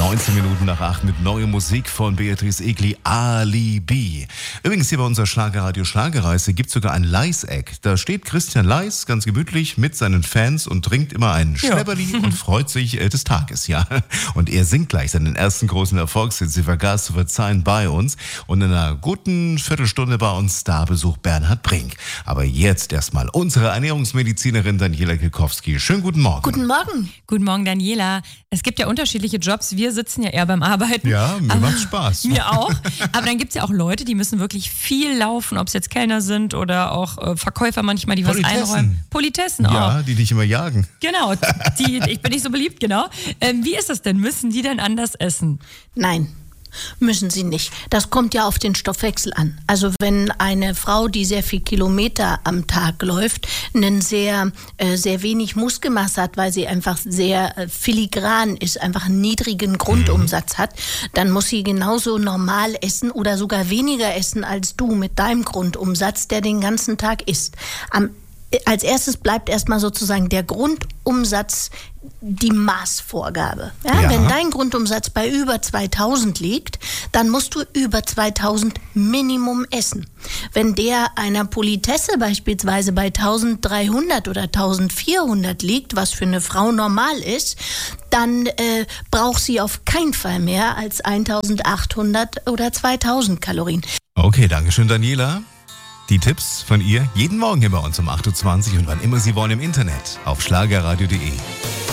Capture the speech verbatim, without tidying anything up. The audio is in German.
neunzehn Minuten nach acht mit neuer Musik von Beatrice Egli, Alibi. Übrigens hier bei unserer Schlagerradio Schlagerreise gibt es sogar ein Leis-Eck. Da steht Christian Leis ganz gemütlich mit seinen Fans und trinkt immer einen Schnäpperli ja. und freut sich äh, des Tages, ja. Und er singt gleich seinen ersten großen Erfolgshit, Sie vergaß zu verzeihen, bei uns. Und in einer guten Viertelstunde bei uns Starbesuch Bernhard Brink. Aber jetzt erstmal unsere Ernährungsmedizinerin Daniela Kilkowski. Schönen guten Morgen. Guten Morgen. Guten Morgen, Daniela. Es gibt ja unterschiedliche Jobs. Wir sitzen ja eher beim Arbeiten. Ja, mir macht Spaß. Mir auch. Aber dann gibt es ja auch Leute, die müssen wirklich viel laufen, ob es jetzt Kellner sind oder auch äh, Verkäufer manchmal, die was einräumen. Politessen auch. Ja, die dich immer jagen. Genau, die, ich bin nicht so beliebt, genau. Ähm, wie ist das denn? Müssen die denn anders essen? Nein. Müssen sie nicht. Das kommt ja auf den Stoffwechsel an. Also wenn eine Frau, die sehr viel Kilometer am Tag läuft, einen sehr, äh, sehr wenig Muskelmasse hat, weil sie einfach sehr äh, filigran ist, einfach einen niedrigen Grundumsatz hat, dann muss sie genauso normal essen oder sogar weniger essen als du mit deinem Grundumsatz, der den ganzen Tag isst. Am Als erstes bleibt erstmal sozusagen der Grundumsatz die Maßvorgabe. Ja, ja. Wenn dein Grundumsatz bei über zweitausend liegt, dann musst du über zweitausend Minimum essen. Wenn der einer Politesse beispielsweise bei eintausenddreihundert oder eintausendvierhundert liegt, was für eine Frau normal ist, dann äh, braucht sie auf keinen Fall mehr als eintausendachthundert oder zweitausend Kalorien. Okay, danke schön, Daniela. Die Tipps von ihr jeden Morgen hier bei uns um acht Uhr zwanzig und wann immer Sie wollen im Internet auf schlagerradio punkt de.